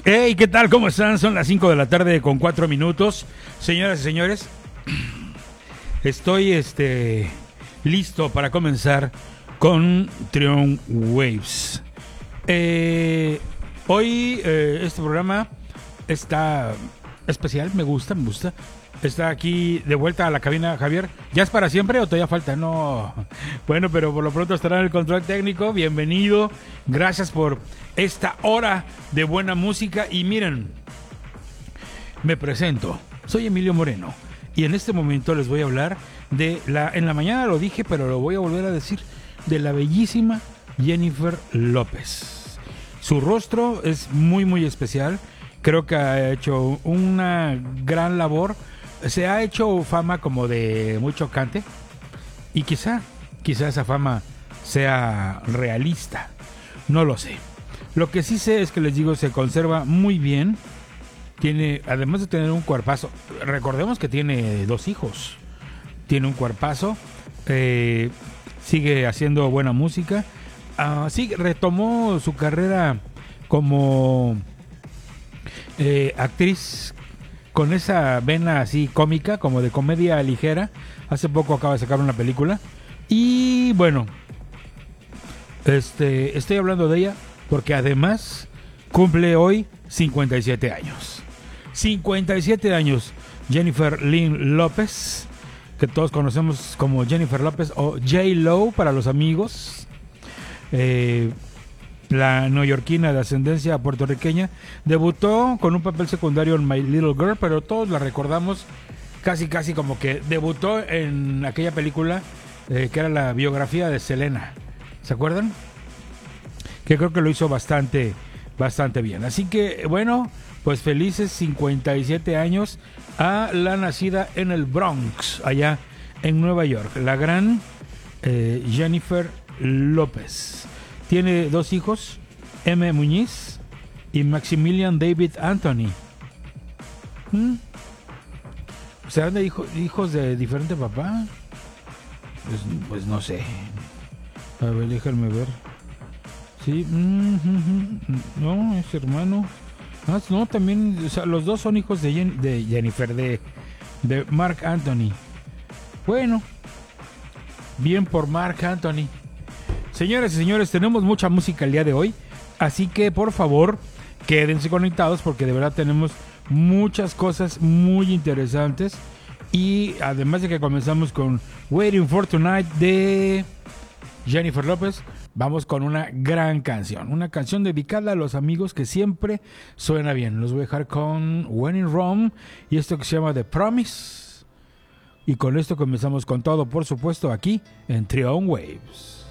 Hey, ¿qué tal? ¿Cómo están? Son las 5 de la tarde con 4 minutos. Señoras y señores, estoy listo para comenzar con Trion Waves. Hoy este programa está especial, me gusta. Está aquí de vuelta a la cabina Javier. ¿Ya es para siempre o todavía falta? No. Bueno, pero por lo pronto estará en el control técnico. Bienvenido. Gracias por esta hora de buena música. Y miren, me presento. Soy Emilio Moreno. Y en este momento les voy a hablar de en la mañana lo dije, pero lo voy a volver a decir, de la bellísima Jennifer López. Su rostro es muy especial. Creo que ha hecho una gran labor. Se ha hecho fama como de muy chocante. Y quizá esa fama sea realista. No lo sé. Lo que sí sé es que les digo, se conserva muy bien. Tiene, además de tener un cuerpazo, recordemos que tiene 2 hijos. Tiene un cuerpazo. Sigue haciendo buena música. Sí, retomó su carrera como actriz con esa vena así cómica, como de comedia ligera. Hace poco acaba de sacar una película. Y bueno, estoy hablando de ella porque además cumple hoy 57 años. 57 años Jennifer Lynn López, que todos conocemos como Jennifer López o J-Lo para los amigos. La neoyorquina de ascendencia puertorriqueña debutó con un papel secundario en My Little Girl, pero todos la recordamos casi como que debutó en aquella película que era la biografía de Selena. ¿Se acuerdan? Que creo que lo hizo bastante bien. Así que, bueno, pues felices 57 años a la nacida en el Bronx, allá en Nueva York, la gran Jennifer López. Tiene 2 hijos, M. Muñiz y Maximilian David Anthony. ¿Serán de hijos de diferente papá? Pues no sé. A ver, déjenme ver. Sí. No, es hermano. No, también, o sea, los 2 son hijos de Jennifer, de Marc Anthony. Bueno, bien por Marc Anthony. Señoras y señores, tenemos mucha música el día de hoy, así que por favor quédense conectados porque de verdad tenemos muchas cosas muy interesantes. Y además de que comenzamos con Waiting for Tonight de Jennifer López, vamos con una gran canción, una canción dedicada a los amigos que siempre suena bien. Los voy a dejar con When in Rome y esto que se llama The Promise. Y con esto comenzamos con todo, por supuesto, aquí en Trion Waves.